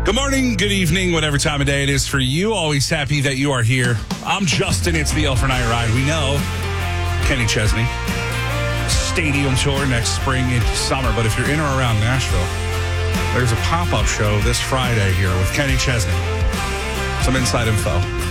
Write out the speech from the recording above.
Good morning, good evening, whatever time of day it is for you. Always happy that you are here. I'm Justin. It's the Elfer Night Ride. We know Kenny Chesney, stadium tour next spring into summer. But if you're in or around Nashville, there's a pop-up show this Friday here with Kenny Chesney. Some inside info